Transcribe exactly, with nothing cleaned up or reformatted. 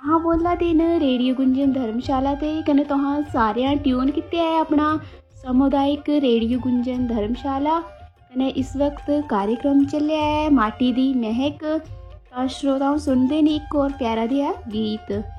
हाँ बोला दिन रेडियो गुंजन धर्मशाला ते कन्नै तुहां सारेआं ट्यून कीते है अपना सामुदायिक रेडियो गुंजन धर्मशाला कन्नै इस वक्त कार्यक्रम चलेआ है माटी दी महक। तां श्रोताओं सुनदे न इक होर प्यारा देहा गीत।